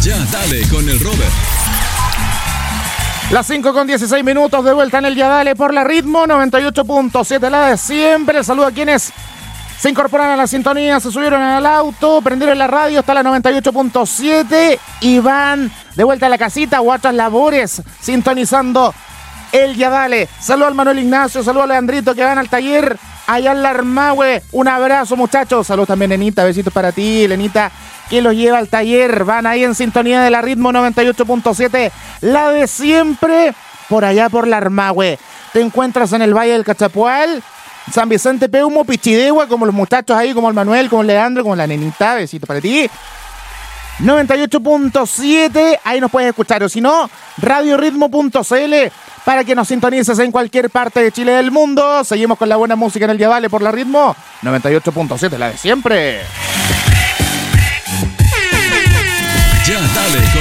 Ya dale con el Robert. Las 5:16 de vuelta en el Ya Dale por la Ritmo 98.7, la de siempre. Saludo a quienes se incorporan a la sintonía, se subieron al auto, prendieron la radio, está la 98.7 y van de vuelta a la casita o a otras labores sintonizando el Ya Dale. Saludo al Manuel Ignacio, saludo a Leandrito que van al taller allá en la Armahue. Un abrazo, muchachos. Saludos también, Lenita, besitos para ti, Lenita, que los lleva al taller. Van ahí en sintonía de la Ritmo 98.7, la de siempre, por allá por la Armahue. Te encuentras en el Valle del Cachapual, San Vicente, Peumo, Pichidegua, como los muchachos ahí, como el Manuel, como el Leandro, como la nenita, besito para ti. 98.7, ahí nos puedes escuchar, o si no, radioritmo.cl para que nos sintonices en cualquier parte de Chile y del mundo. Seguimos con la buena música en el Ya Dale por la Ritmo 98.7, la de siempre. Ya dale con